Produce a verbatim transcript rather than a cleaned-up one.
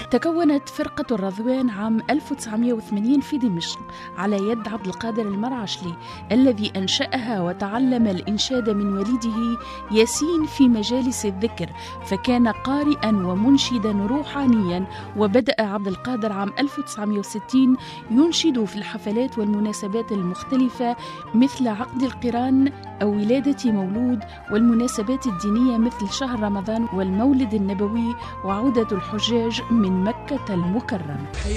تكونت فرقة الرضوان عام ألف وتسعمائة وثمانين في دمشق على يد عبد القادر المرعشلي الذي أنشأها وتعلم الإنشاد من والده ياسين في مجالس الذكر، فكان قارئا ومنشدا روحانيا. وبدأ عبد القادر عام ألف وتسعمائة وستين ينشد في الحفلات والمناسبات المختلفة مثل عقد القران أو ولادة مولود، والمناسبات الدينية مثل شهر رمضان والمولد النبوي وعودة الحجاج من مكة المكرمة.